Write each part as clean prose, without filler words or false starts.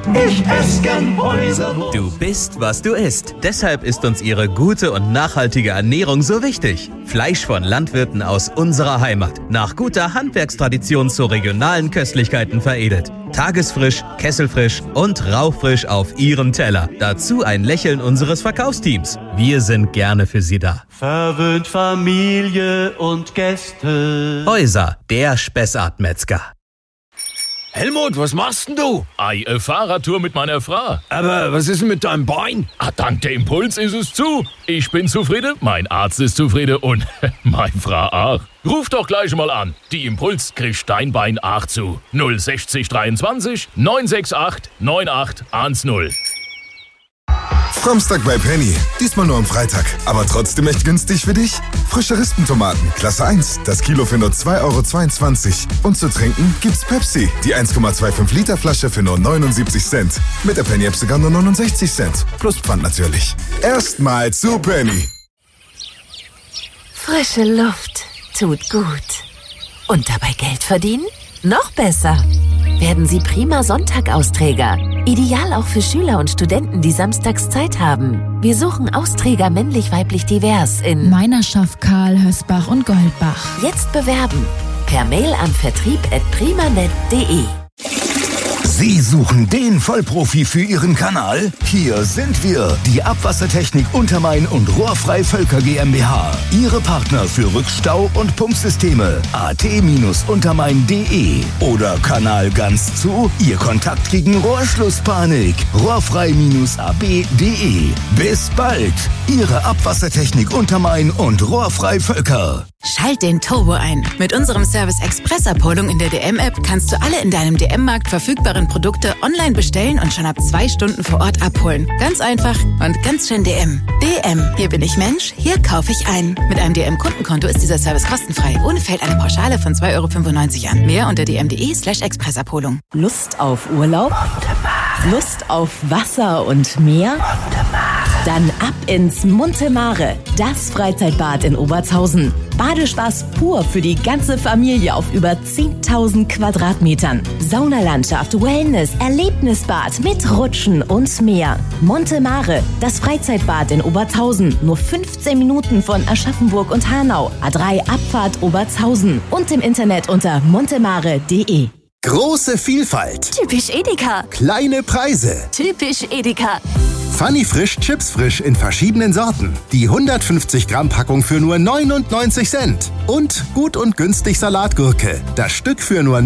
Ich esse gern Häuserwurst. Du bist, was du isst. Deshalb ist uns ihre gute und nachhaltige Ernährung so wichtig. Fleisch von Landwirten aus unserer Heimat. Nach guter Handwerkstradition zu regionalen Köstlichkeiten veredelt. Tagesfrisch, kesselfrisch und rauchfrisch auf Ihrem Teller. Dazu ein Lächeln unseres Verkaufsteams. Wir sind gerne für Sie da. Verwöhnt Familie und Gäste. Häuser, der Spessartmetzger. Helmut, was machst denn du? Fahrradtour mit meiner Frau. Aber was ist denn mit deinem Bein? Dank der Impuls ist es zu. Ich bin zufrieden, mein Arzt ist zufrieden und meine Frau auch. Ruf doch gleich mal an. Die Impuls kriegt dein Bein auch zu. 060 23 968 9810. Samstag bei Penny. Diesmal nur am Freitag. Aber trotzdem echt günstig für dich? Frische Rispentomaten, Klasse 1. Das Kilo für nur 2,22 €. Und zu trinken gibt's Pepsi. Die 1,25 Liter Flasche für nur 79 Cent. Mit der Penny-App sogar nur 69 Cent. Plus Pfand natürlich. Erstmal zu Penny. Frische Luft tut gut. Und dabei Geld verdienen? Noch besser. Werden Sie prima Sonntag-Austräger. Ideal auch für Schüler und Studenten, die samstags Zeit haben. Wir suchen Austräger männlich-weiblich divers in Meinerschaft, Karl, Hösbach und Goldbach. Jetzt bewerben. Per Mail an vertrieb@primanet.de. Sie suchen den Vollprofi für Ihren Kanal? Hier sind wir, die Abwassertechnik Untermain und Rohrfrei Völker GmbH. Ihre Partner für Rückstau- und Pumpsysteme. at-untermain.de oder Kanal ganz zu, Ihr Kontakt gegen Rohrschlusspanik. rohrfrei-ab.de. Bis bald, Ihre Abwassertechnik Untermain und Rohrfrei Völker. Schalt den Turbo ein. Mit unserem Service Express-Abholung in der DM-App kannst du alle in deinem DM-Markt verfügbaren Produkte online bestellen und schon ab 2 Stunden vor Ort abholen. Ganz einfach und ganz schön DM. DM, hier bin ich Mensch, hier kaufe ich ein. Mit einem DM-Kundenkonto ist dieser Service kostenfrei. Ohne fällt eine Pauschale von 2,95 € an. Mehr unter dm.de/Expressabholung. Lust auf Urlaub? Lust auf Wasser und Meer? Dann ab ins Monte Mare, das Freizeitbad in Obertshausen. Badespaß pur für die ganze Familie auf über 10.000 Quadratmetern. Saunalandschaft, Wellness, Erlebnisbad mit Rutschen und mehr. Monte Mare, das Freizeitbad in Obertshausen. Nur 15 Minuten von Aschaffenburg und Hanau. A3 Abfahrt Obertshausen. Und im Internet unter montemare.de. Große Vielfalt. Typisch Edeka. Kleine Preise. Typisch Edeka. Funny Frisch, Chips frisch in verschiedenen Sorten. Die 150 Gramm Packung für nur 99 Cent. Und gut und günstig Salatgurke. Das Stück für nur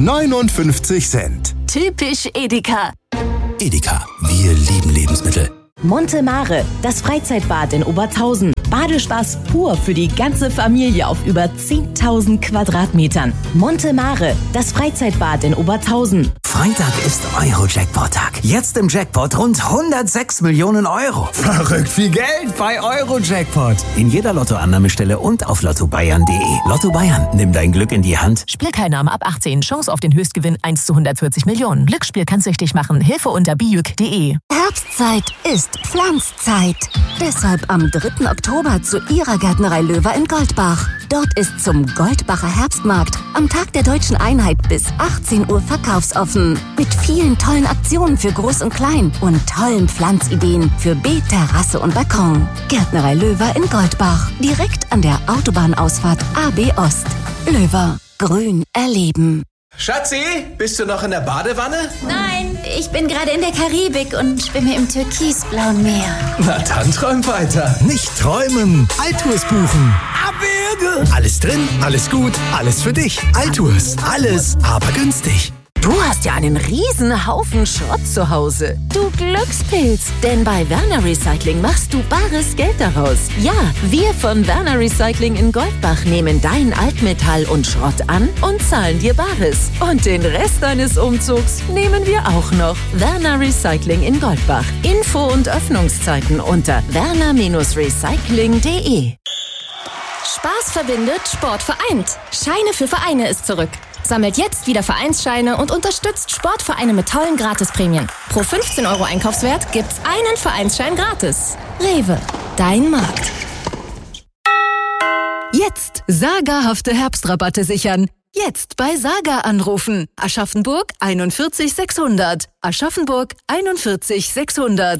59 Cent. Typisch Edeka. Edeka, wir lieben Lebensmittel. Monte Mare, das Freizeitbad in Obertshausen. Badespaß pur für die ganze Familie auf über 10.000 Quadratmetern. Monte Mare, das Freizeitbad in Obertshausen. Freitag ist Euro-Jackpot-Tag. Jetzt im Jackpot rund 106 Millionen €. Verrückt viel Geld bei Euro-Jackpot. In jeder Lottoannahmestelle und auf lottobayern.de. Lotto Bayern, nimm dein Glück in die Hand. Spielteilnahme ab 18. Chance auf den Höchstgewinn 1 zu 140 Millionen. Glücksspiel kann süchtig machen. Hilfe unter bijuk.de. Herbstzeit ist Pflanzzeit. Deshalb am 3. Oktober zu Ihrer Gärtnerei Löwer in Goldbach. Dort ist zum Goldbacher Herbstmarkt am Tag der Deutschen Einheit bis 18 Uhr verkaufsoffen. Mit vielen tollen Aktionen für Groß und Klein und tollen Pflanzideen für Beet, Terrasse und Balkon. Gärtnerei Löwer in Goldbach. Direkt an der Autobahnausfahrt AB Ost. Löwer. Grün erleben. Schatzi, bist du noch in der Badewanne? Nein, ich bin gerade in der Karibik und schwimme im türkisblauen Meer. Na dann träum weiter. Nicht träumen, Altours buchen. Abwürge. Alles drin, alles gut, alles für dich. Altours, alles, aber günstig. Du hast ja einen riesen Haufen Schrott zu Hause. Du Glückspilz. Denn bei Werner Recycling machst du bares Geld daraus. Ja, wir von Werner Recycling in Goldbach nehmen dein Altmetall und Schrott an und zahlen dir Bares. Und den Rest deines Umzugs nehmen wir auch noch. Werner Recycling in Goldbach. Info und Öffnungszeiten unter werner-recycling.de. Spaß verbindet, Sport vereint. Scheine für Vereine ist zurück. Sammelt jetzt wieder Vereinsscheine und unterstützt Sportvereine mit tollen Gratisprämien. Pro 15 € Einkaufswert gibt's einen Vereinsschein gratis. Rewe, dein Markt. Jetzt sagerhafte Herbstrabatte sichern. Jetzt bei Saga anrufen. Aschaffenburg 41 600. Aschaffenburg 41 600.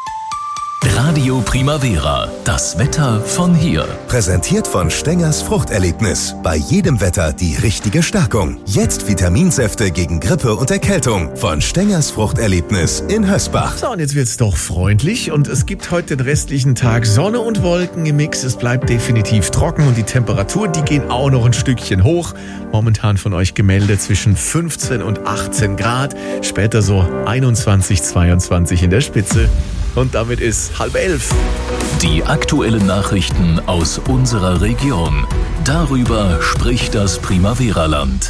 Radio Primavera, das Wetter von hier. Präsentiert von Stengers Fruchterlebnis. Bei jedem Wetter die richtige Stärkung. Jetzt Vitaminsäfte gegen Grippe und Erkältung. Von Stengers Fruchterlebnis in Hösbach. So, und jetzt wird's doch freundlich und es gibt heute den restlichen Tag Sonne und Wolken im Mix. Es bleibt definitiv trocken und die Temperaturen, die gehen auch noch ein Stückchen hoch. Momentan von euch gemeldet zwischen 15 und 18 Grad. Später so 21, 22 in der Spitze. Und damit ist 10:30. Die aktuellen Nachrichten aus unserer Region. Darüber spricht das Primavera-Land.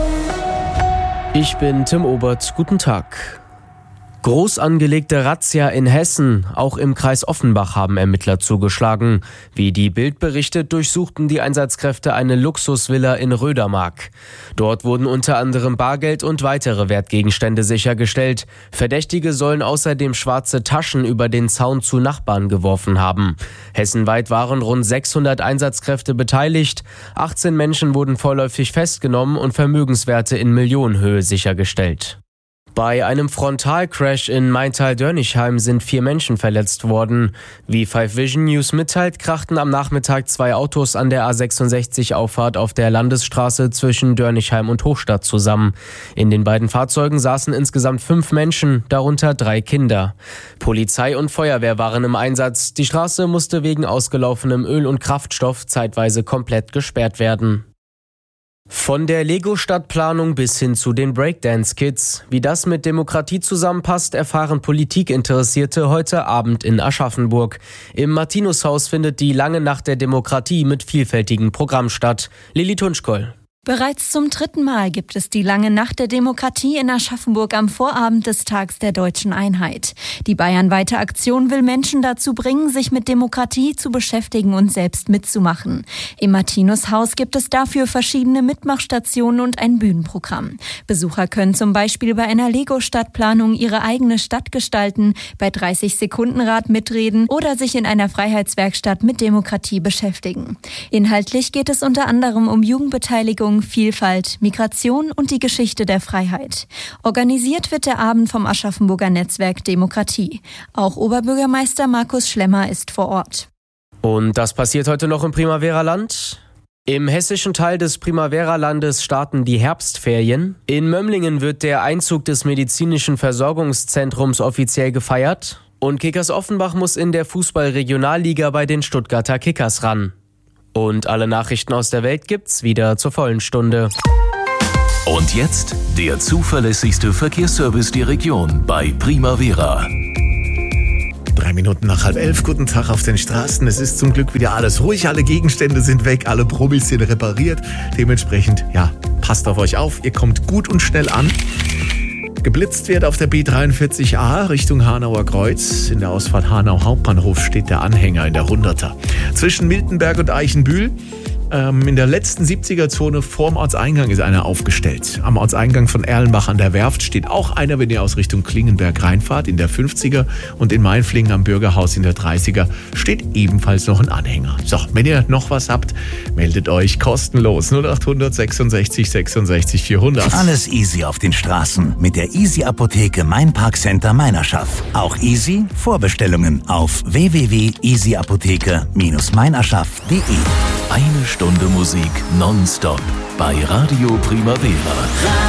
Ich bin Tim Obert. Guten Tag. Groß angelegte Razzia in Hessen. Auch im Kreis Offenbach haben Ermittler zugeschlagen. Wie die Bild berichtet, durchsuchten die Einsatzkräfte eine Luxusvilla in Rödermark. Dort wurden unter anderem Bargeld und weitere Wertgegenstände sichergestellt. Verdächtige sollen außerdem schwarze Taschen über den Zaun zu Nachbarn geworfen haben. Hessenweit waren rund 600 Einsatzkräfte beteiligt. 18 Menschen wurden vorläufig festgenommen und Vermögenswerte in Millionenhöhe sichergestellt. Bei einem Frontalcrash in Maintal-Dörnichheim sind 4 Menschen verletzt worden. Wie 5 Vision News mitteilt, krachten am Nachmittag 2 Autos an der A66-Auffahrt auf der Landesstraße zwischen Dörnichheim und Hochstadt zusammen. In den beiden Fahrzeugen saßen insgesamt 5 Menschen, darunter 3 Kinder. Polizei und Feuerwehr waren im Einsatz. Die Straße musste wegen ausgelaufenem Öl und Kraftstoff zeitweise komplett gesperrt werden. Von der Lego-Stadtplanung bis hin zu den Breakdance-Kids. Wie das mit Demokratie zusammenpasst, erfahren Politikinteressierte heute Abend in Aschaffenburg. Im Martinushaus findet die lange Nacht der Demokratie mit vielfältigem Programm statt. Lilly Tunschkoll. Bereits zum 3. Mal gibt es die lange Nacht der Demokratie in Aschaffenburg am Vorabend des Tags der Deutschen Einheit. Die bayernweite Aktion will Menschen dazu bringen, sich mit Demokratie zu beschäftigen und selbst mitzumachen. Im Martinushaus gibt es dafür verschiedene Mitmachstationen und ein Bühnenprogramm. Besucher können zum Beispiel bei einer Lego-Stadtplanung ihre eigene Stadt gestalten, bei 30-Sekunden-Rad mitreden oder sich in einer Freiheitswerkstatt mit Demokratie beschäftigen. Inhaltlich geht es unter anderem um Jugendbeteiligung, Vielfalt, Migration und die Geschichte der Freiheit. Organisiert wird der Abend vom Aschaffenburger Netzwerk Demokratie. Auch Oberbürgermeister Markus Schlemmer ist vor Ort. Und das passiert heute noch im Primavera-Land? Im hessischen Teil des Primavera-Landes starten die Herbstferien. In Mömlingen wird der Einzug des medizinischen Versorgungszentrums offiziell gefeiert. Und Kickers Offenbach muss in der Fußball-Regionalliga bei den Stuttgarter Kickers ran. Und alle Nachrichten aus der Welt gibt's wieder zur vollen Stunde. Und jetzt der zuverlässigste Verkehrsservice der Region bei Primavera. 3 Minuten nach 10:30. Guten Tag auf den Straßen. Es ist zum Glück wieder alles ruhig. Alle Gegenstände sind weg. Alle Promis sind repariert. Dementsprechend, ja, passt auf euch auf. Ihr kommt gut und schnell an. Geblitzt wird auf der B43a Richtung Hanauer Kreuz. In der Ausfahrt Hanau Hauptbahnhof steht der Anhänger in der 100er. Zwischen Miltenberg und Eichenbühl. In der letzten 70er-Zone vorm Ortseingang ist einer aufgestellt. Am Ortseingang von Erlenbach an der Werft steht auch einer, wenn ihr aus Richtung Klingenberg reinfahrt, in der 50er. Und in Mainflingen am Bürgerhaus in der 30er steht ebenfalls noch ein Anhänger. So, wenn ihr noch was habt, meldet euch kostenlos. 0800 66 66 400. Alles easy auf den Straßen mit der Easy-Apotheke Mainparkcenter Meinerschaff. Auch easy Vorbestellungen auf www.easyapotheke-meinerschaff.de. Eine Stunde Musik nonstop bei Radio Primavera.